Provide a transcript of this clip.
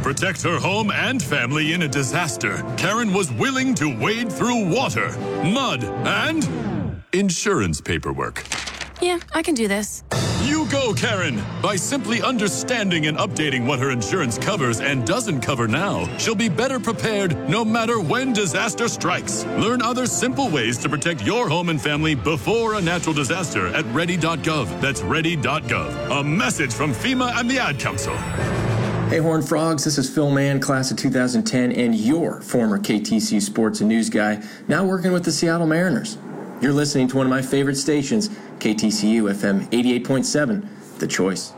protect her home and family in a disaster, Karen was willing to wade through water, mud, and insurance paperwork. Yeah, I can do this. You go, Karen! By simply understanding and updating what her insurance covers and doesn't cover now, she'll be better prepared no matter when disaster strikes. Learn other simple ways to protect your home and family before a natural disaster at ready.gov. That's ready.gov. A message from FEMA and the Ad Council. Hey, Horned Frogs, this is Phil Mann, class of 2010, and your former KTCU sports and news guy, now working with the Seattle Mariners. You're listening to one of my favorite stations, KTCU FM 88.7, The Choice.